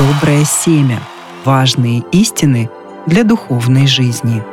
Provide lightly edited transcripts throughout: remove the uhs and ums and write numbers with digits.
Доброе семя. Важные истины для духовной жизни.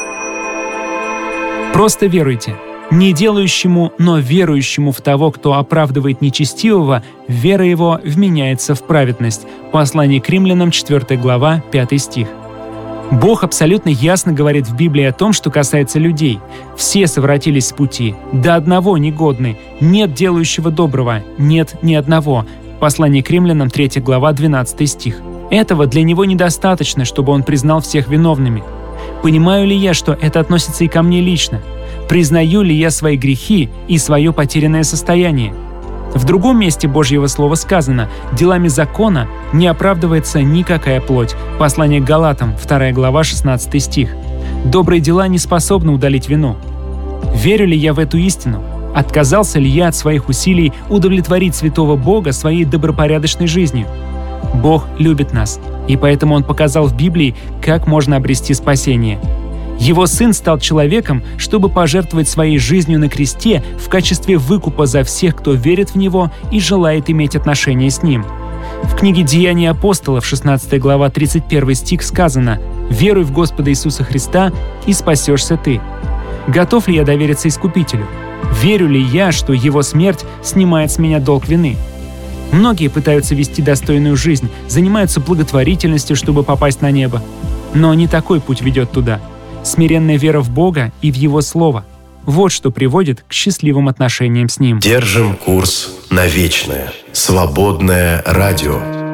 Просто веруйте. Не делающему, но верующему в того, кто оправдывает нечестивого, вера его вменяется в праведность. Послание к Римлянам, 4 глава, 5 стих. Бог абсолютно ясно говорит в Библии о том, что касается людей. Все совратились с пути, до одного негодны, нет делающего доброго, нет ни одного. Послание к Римлянам, 3 глава, 12 стих. Этого для него недостаточно, чтобы он признал всех виновными. Понимаю ли я, что это относится и ко мне лично? Признаю ли я свои грехи и свое потерянное состояние? В другом месте Божьего Слова сказано: «Делами закона не оправдывается никакая плоть». Послание к Галатам, 2 глава, 16 стих. Добрые дела не способны удалить вину. Верю ли я в эту истину? Отказался ли я от своих усилий удовлетворить святого Бога своей добропорядочной жизнью? Бог любит нас, и поэтому Он показал в Библии, как можно обрести спасение. Его Сын стал человеком, чтобы пожертвовать своей жизнью на кресте в качестве выкупа за всех, кто верит в Него и желает иметь отношение с Ним. В книге «Деяния апостолов», 16 глава, 31 стих сказано: «Веруй в Господа Иисуса Христа, и спасешься ты». Готов ли я довериться Искупителю? Верю ли я, что Его смерть снимает с меня долг вины? Многие пытаются вести достойную жизнь, занимаются благотворительностью, чтобы попасть на небо. Но не такой путь ведет туда. Смиренная вера в Бога и в Его Слово – вот что приводит к счастливым отношениям с Ним. Держим курс на вечное. Свободное радио.